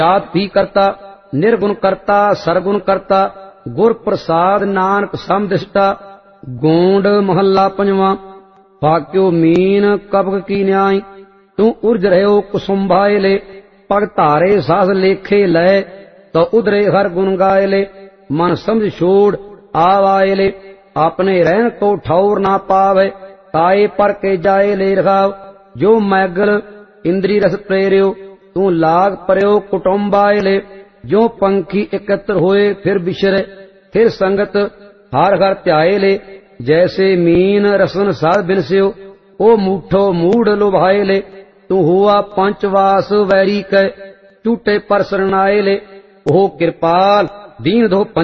जात भी करता निर्गुण करता सरगुण करता गुर प्रसाद नानक समदिष्टा। गोंड महला पंजवा। भाग्यो मीन कबक की न्याय तू उर्ज रहो कुसुम्भाए ले। पग धारे सास लेखे लय तो उधरे हर गुण गाए ले। मन समझ छोड़ आवाए ले अपने रहन को ठौर ना पावे। ताए पर के जाए ले रखाव जो मैगल इंद्री रस प्रेरियो तू लाग परयो कुटुम्बाए ले। जो पंखी एकत्र होए फिर बिछरे फिर संगत हर हर ध्याए ले। जैसे मीन रसन साध बिनस्यो ओ मूठो मूढ़ लुभाए ले। तू हुआ पंचवास वैरी कै झूठे पर शरणाए ले। ओ कृपाल दीन धो